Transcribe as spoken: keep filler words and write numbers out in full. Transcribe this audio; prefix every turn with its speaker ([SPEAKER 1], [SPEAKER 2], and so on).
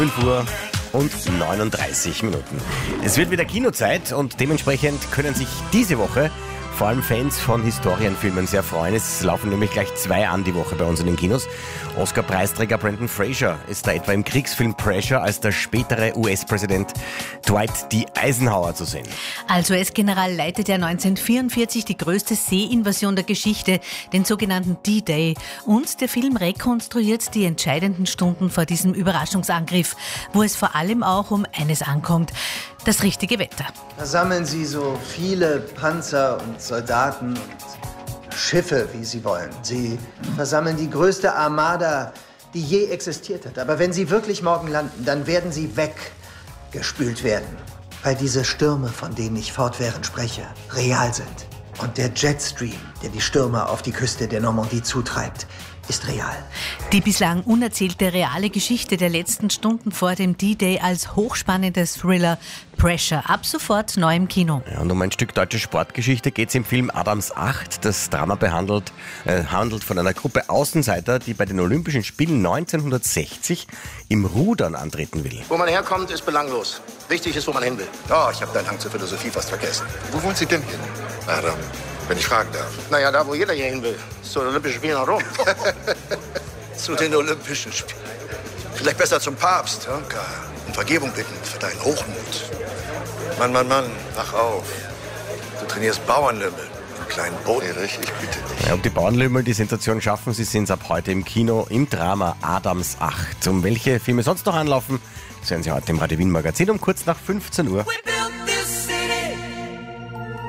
[SPEAKER 1] fünf Uhr und neununddreißig Minuten. Es wird wieder Kinozeit und dementsprechend können sich diese Woche vor allem Fans von Historienfilmen sehr freuen. Es laufen nämlich gleich zwei an die Woche bei uns in den Kinos. Oscar-Preisträger Brendan Fraser ist da etwa im Kriegsfilm Pressure als der spätere U S-Präsident Dwight D. Eisenhower zu sehen.
[SPEAKER 2] Als U S-General leitet er neunzehnhundertvierundvierzig die größte Seeinvasion der Geschichte, den sogenannten D-Day. Und der Film rekonstruiert die entscheidenden Stunden vor diesem Überraschungsangriff, wo es vor allem auch um eines ankommt: das richtige Wetter.
[SPEAKER 3] Versammeln Sie so viele Panzer und Soldaten und Schiffe, wie Sie wollen. Sie versammeln die größte Armada, die je existiert hat. Aber wenn Sie wirklich morgen landen, dann werden Sie weggespült werden. Weil diese Stürme, von denen ich fortwährend spreche, real sind. Und der Jetstream, der die Stürme auf die Küste der Normandie zutreibt, ist real.
[SPEAKER 2] Die bislang unerzählte reale Geschichte der letzten Stunden vor dem D-Day als hochspannender Thriller Pressure. Ab sofort neu im Kino.
[SPEAKER 1] Ja, und um ein Stück deutsche Sportgeschichte geht es im Film Adams acht. Das Drama behandelt, äh, handelt von einer Gruppe Außenseiter, die bei den Olympischen Spielen neunzehnhundertsechzig im Rudern antreten will.
[SPEAKER 4] Wo man herkommt, ist belanglos. Wichtig ist, wo man hin will.
[SPEAKER 5] Oh, ich habe deinen Hang zur Philosophie fast vergessen. Wo wollen Sie denn hin, Adam? Wenn ich fragen darf.
[SPEAKER 4] Naja, da, wo jeder hier hin will. Zu den Olympischen Spielen nach Rom.
[SPEAKER 5] Zu den Olympischen Spielen. Vielleicht besser zum Papst, ja? Um Vergebung bitten für deinen Hochmut. Mann, Mann, Mann, wach auf. Du trainierst Bauernlümmel, du kleinen Bodenrich, ich bitte dich.
[SPEAKER 1] Ja, ob die Bauernlümmel die Sensation schaffen, sie sind ab heute im Kino im Drama Adams acht. Um welche Filme sonst noch anlaufen, sehen Sie heute im Radio Wien Magazin um kurz nach fünfzehn Uhr.